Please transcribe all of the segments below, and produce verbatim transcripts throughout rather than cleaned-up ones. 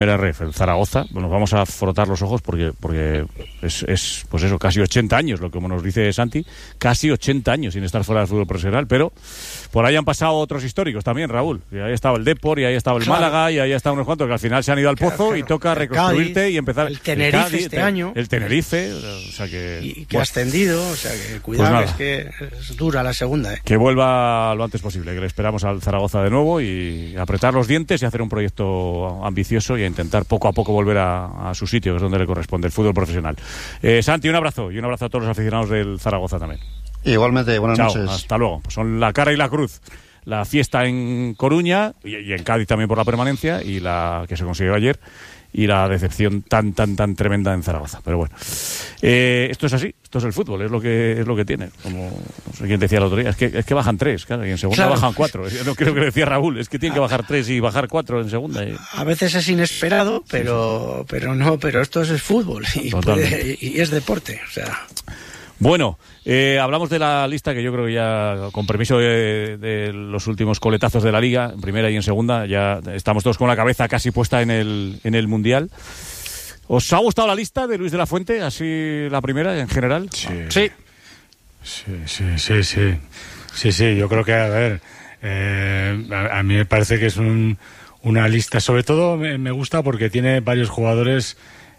Era ref, el Zaragoza. Nos vamos a frotar los ojos porque porque es, es pues eso, casi ochenta años, lo que como nos dice Santi, casi ochenta años sin estar fuera del fútbol profesional, pero por ahí han pasado otros históricos también, Raúl. Y ahí estaba el Depor, y ahí estaba el claro. Málaga, y ahí estaban unos cuantos que al final se han ido al pozo, claro, claro. y toca reconstruirte Cádiz, y empezar. El Tenerife el Cádiz, este el, año. El Tenerife, o sea que... Y que ha ascendido, o sea que cuidado, pues es que es dura la segunda. ¿eh? Que vuelva lo antes posible, que le esperamos al Zaragoza de nuevo y apretar los dientes y hacer un proyecto ambicioso y a intentar poco a poco volver a, a su sitio, que es donde le corresponde, el fútbol profesional. Eh, Santi, un abrazo y un abrazo a todos los aficionados del Zaragoza también. Igualmente, buenas Chao, noches. Hasta luego. Pues son la cara y la cruz. La fiesta en Coruña y, y en Cádiz también por la permanencia y la que se consiguió ayer y la decepción tan tan tan tremenda en Zaragoza. Pero bueno, eh, esto es así, esto es el fútbol, es lo que es lo que tiene. Como no sé quién decía el otro día, es que es que bajan tres, claro, y en segunda claro. bajan cuatro. Yo no creo que decía Raúl, es que tienen que bajar tres y bajar cuatro en segunda. Y... A veces es inesperado, pero sí, sí. pero no, pero esto es el fútbol y, puede, y es deporte, o sea. Bueno, eh, hablamos de la lista que yo creo que ya, con permiso de, de los últimos coletazos de la Liga, en primera y en segunda, ya estamos todos con la cabeza casi puesta en el, en el Mundial. ¿Os ha gustado la lista de Luis de la Fuente, así la primera en general? Sí. Sí, sí, sí, sí, sí, sí, sí. Yo creo que, a ver, eh, a, a mí me parece que es un, una lista, sobre todo me, me gusta porque tiene varios jugadores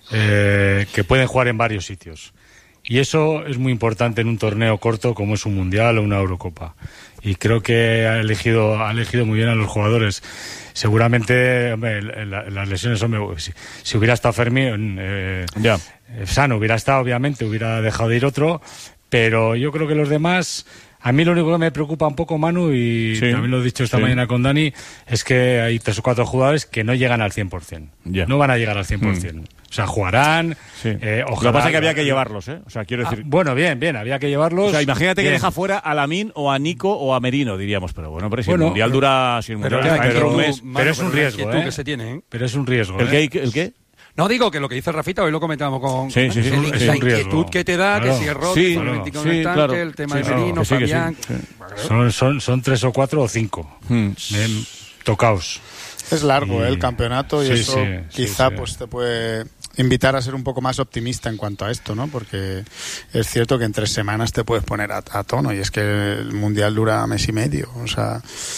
eh, que pueden jugar en varios sitios. Y eso es muy importante en un torneo corto como es un Mundial o una Eurocopa. Y creo que ha elegido ha elegido muy bien a los jugadores. Seguramente, hombre, la, las lesiones, hombre, si, si hubiera estado Fermín, eh, ya. Sano hubiera estado, obviamente, hubiera dejado de ir otro. Pero yo creo que los demás... A mí lo único que me preocupa un poco, Manu, y sí, también lo he dicho esta sí. mañana con Dani, es que hay tres o cuatro jugadores que no llegan al cien por ciento. Yeah. No van a llegar al cien por ciento. Mm. O sea, jugarán. Sí. Eh, ojalá, lo que pasa es que había que llevarlos, ¿eh? O sea, quiero decir. Ah, bueno, bien, bien, había que llevarlos. O sea, imagínate bien. que deja fuera a Lamine o a Nico o a Merino, diríamos. Pero bueno, pero si bueno, el Mundial pero, dura. Si el Mundial pero, está dentro de un mes. Mano, pero es un pero riesgo, ¿eh? que se tiene, ¿eh? Pero es un riesgo. ¿El ¿eh? qué? ¿El qué? No, digo que lo que dice Rafita, hoy lo comentábamos con... Sí, sí, sí. El, Es la un inquietud riesgo. que te da, Claro. que si es Rodri, Sí, con claro. el Tico Sí, en el tanque, claro. el tema Sí, de claro. Merino, Que sí, que sí. Fabián... Sí. Son, son, son tres o cuatro o cinco. Hmm. Bien, tocaos. Es largo y... ¿eh? el campeonato y sí, eso sí, quizá sí, sí. pues te puede invitar a ser un poco más optimista en cuanto a esto, ¿no? Porque es cierto que en tres semanas te puedes poner a, a tono y es que el Mundial dura mes y medio, o sea...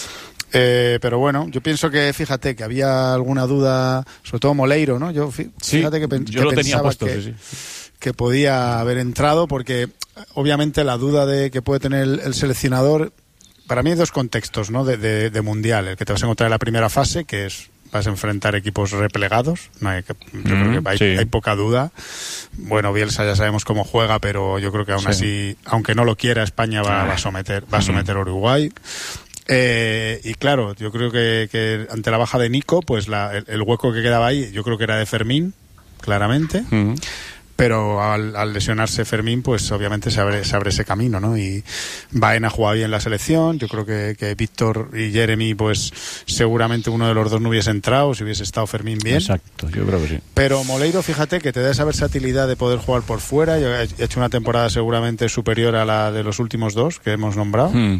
Eh, pero bueno, yo pienso que, fíjate, que había alguna duda, sobre todo Moleiro, ¿no? Yo, fíjate sí, que, pen, yo que lo pensaba tenía puesto, que, sí, sí. que podía haber entrado, porque obviamente la duda de que puede tener el, el seleccionador, para mí hay dos contextos, ¿no? De, de, de Mundial, el que te vas a encontrar en la primera fase, que es vas a enfrentar equipos replegados, no hay que, yo mm, creo que hay, sí. hay poca duda. Bueno, Bielsa ya sabemos cómo juega, pero yo creo que aún sí. así, aunque no lo quiera, España va, va a someter, va a someter a Uruguay. Eh, y claro, yo creo que, que ante la baja de Nico, pues la, el, el hueco que quedaba ahí, yo creo que era de Fermín, claramente. Uh-huh. Pero al, al lesionarse Fermín, pues obviamente se abre, se abre ese camino, ¿no? Y Baena juega bien la selección. Yo creo que, que Víctor y Jeremy, pues seguramente uno de los dos no hubiese entrado si hubiese estado Fermín bien. Exacto, yo creo que sí. Pero Moleiro, fíjate que te da esa versatilidad de poder jugar por fuera. Yo he hecho una temporada seguramente superior a la de los últimos dos que hemos nombrado. Hmm.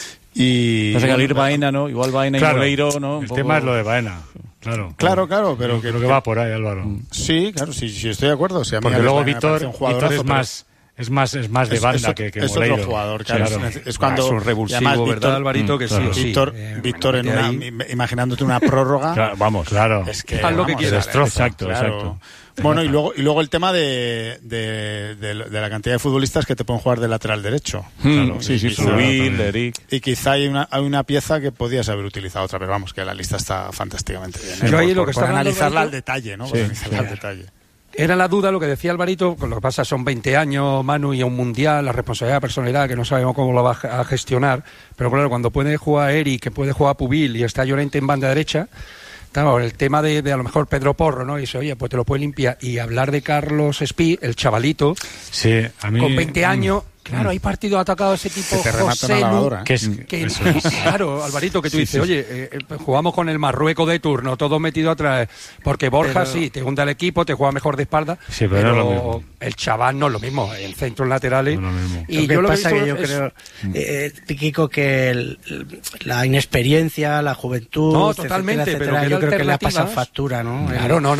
Y no sé, al ir Baena, ¿no? Igual Baena claro, y Moleiro, ¿no? El poco... tema es lo de Baena. Claro, claro, claro, pero yo que, creo que va por ahí, Álvaro. Sí, claro, sí, sí estoy de acuerdo. O sea, porque luego Víctor, Víctor es más es más es más de es, banda es, que, que es Moleiro. otro jugador, claro. claro. Es, es cuando es un revulsivo, ¿verdad, Víctor, Alvarito? Que claro. sí, Víctor, sí. Eh, Víctor en una, ahí. imaginándote una prórroga. Claro, vamos, claro. Es que haz lo que quieras. Destroza. Exacto, claro. exacto. Bueno, y luego y luego el tema de, de, de, de la cantidad de futbolistas que te pueden jugar de lateral derecho. Hmm, claro, sí, sí, Subir, Eric. Y quizá hay una, hay una pieza que podías haber utilizado otra vez. Vamos, que la lista está fantásticamente bien. ¿eh? Yo ahí por, lo por, que por está analizarla Alvarito, al detalle, ¿no? Sí, Por analizarla sí. al detalle. Era la duda lo que decía Alvarito, con lo que pasa son veinte años, Manu, y a un Mundial, la responsabilidad de la personalidad, que no sabemos cómo lo va a gestionar, pero claro, cuando puede jugar Eric, que puede jugar Pubil y está Llorente en banda derecha, claro, el tema de, de a lo mejor Pedro Porro, ¿no? Y dice, oye, pues te lo puede limpiar, y hablar de Carlos Espí, el chavalito, sí, a mí, con veinte años, Claro, hay partidos atacados ese tipo. Que te remata José una Lu, lavadora, ¿eh? Que es, que, eso es. claro, Alvarito, que tú Sí, dices, sí. oye, eh, eh, jugamos con el Marruecos de turno, todo metido atrás, porque Borja Pero- sí, te hunde el equipo, te juega mejor de espalda, Sí, pero no es lo mismo. el chaval no es lo mismo, en centros laterales. No es lo mismo. Y lo que yo lo que pasa he que visto yo es- creo, eh, Kiko, que el- la inexperiencia, la juventud, No, etcétera, totalmente, etcétera, pero que yo era creo que le ha pasado alternativas. factura, ¿no? Claro, no,